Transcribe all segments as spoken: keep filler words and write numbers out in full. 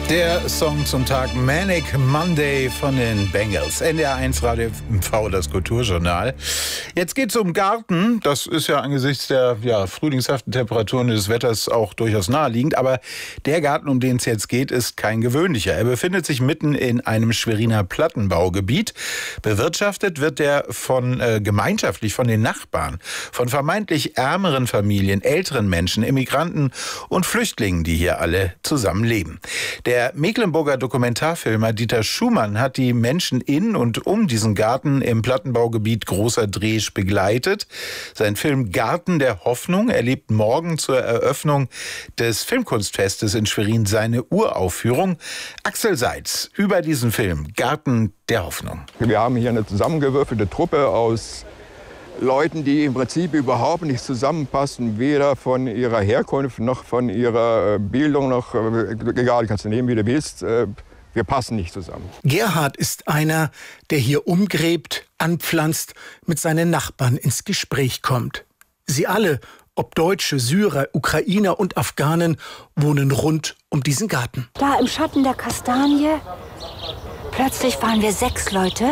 Der Song zum Tag Manic Monday von den Bengals. N D R eins Radio M V, das Kulturjournal. Jetzt geht's um Garten. Das ist ja angesichts der ja, frühlingshaften Temperaturen des Wetters auch durchaus naheliegend. Aber der Garten, um den es jetzt geht, ist kein gewöhnlicher. Er befindet sich mitten in einem Schweriner Plattenbaugebiet. Bewirtschaftet wird er von äh, gemeinschaftlich von den Nachbarn, von vermeintlich ärmeren Familien, älteren Menschen, Immigranten und Flüchtlingen, die hier alle zusammenleben. Der Der Mecklenburger Dokumentarfilmer Dieter Schumann hat die Menschen in und um diesen Garten im Plattenbaugebiet Großer Dresch begleitet. Sein Film Garten der Hoffnung erlebt morgen zur Eröffnung des Filmkunstfestes in Schwerin seine Uraufführung. Axel Seitz über diesen Film Garten der Hoffnung. Wir haben hier eine zusammengewürfelte Truppe aus Leuten, die im Prinzip überhaupt nicht zusammenpassen, weder von ihrer Herkunft noch von ihrer Bildung, noch, egal, kannst du nehmen, wie du willst, wir passen nicht zusammen. Gerhard ist einer, der hier umgräbt, anpflanzt, mit seinen Nachbarn ins Gespräch kommt. Sie alle, ob Deutsche, Syrer, Ukrainer und Afghanen, wohnen rund um diesen Garten. Da im Schatten der Kastanie, plötzlich waren wir sechs Leute.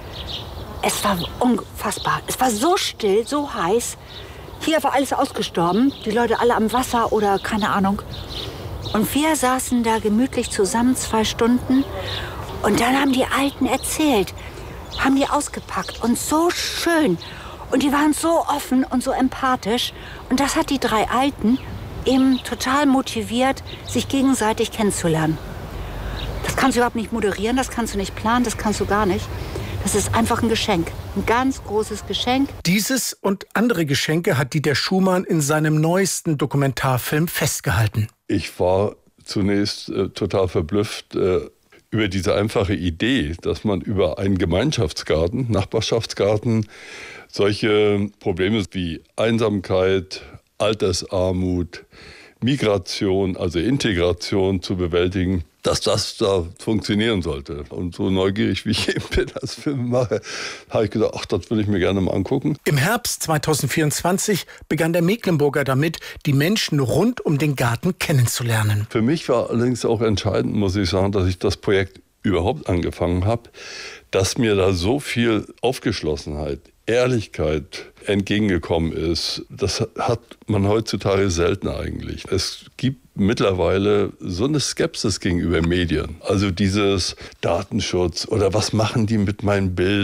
Es war unfassbar. Es war so still, so heiß. Hier war alles ausgestorben. Die Leute alle am Wasser oder keine Ahnung. Und wir saßen da gemütlich zusammen zwei Stunden. Und dann haben die Alten erzählt, haben die ausgepackt. Und so schön. Und die waren so offen und so empathisch. Und das hat die drei Alten eben total motiviert, sich gegenseitig kennenzulernen. Das kannst du überhaupt nicht moderieren, das kannst du nicht planen, das kannst du gar nicht. Das ist einfach ein Geschenk, ein ganz großes Geschenk. Dieses und andere Geschenke hat Dieter Schumann in seinem neuesten Dokumentarfilm festgehalten. Ich war zunächst äh, total verblüfft äh, über diese einfache Idee, dass man über einen Gemeinschaftsgarten, Nachbarschaftsgarten, solche Probleme wie Einsamkeit, Altersarmut, Migration, also Integration zu bewältigen, dass das da funktionieren sollte. Und so neugierig, wie ich eben bin als Filmemacher, habe ich gedacht, ach, das will ich mir gerne mal angucken. Im Herbst zweitausendvierundzwanzig begann der Mecklenburger damit, die Menschen rund um den Garten kennenzulernen. Für mich war allerdings auch entscheidend, muss ich sagen, dass ich das Projekt überhaupt angefangen habe, dass mir da so viel Aufgeschlossenheit, Ehrlichkeit entgegengekommen ist. Das hat man heutzutage selten eigentlich. Es gibt mittlerweile so eine Skepsis gegenüber Medien. Also dieses Datenschutz oder was machen die mit meinem Bild?